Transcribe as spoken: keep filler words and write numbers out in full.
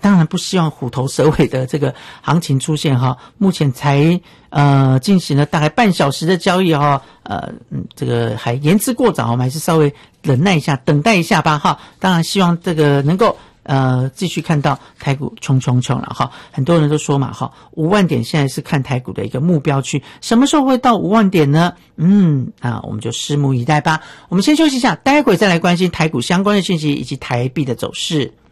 当然不希望虎头蛇尾的这个行情出现哈。目前才呃进行了大概半小时的交易哈，呃嗯这个还言之过早，我们还是稍微忍耐一下，等待一下吧哈。当然希望这个能够呃继续看到台股冲冲冲了哈。很多人都说嘛哈，五万点现在是看台股的一个目标区，什么时候会到五万点呢？嗯啊，我们就拭目以待吧。我们先休息一下，待会再来关心台股相关的讯息以及台币的走势。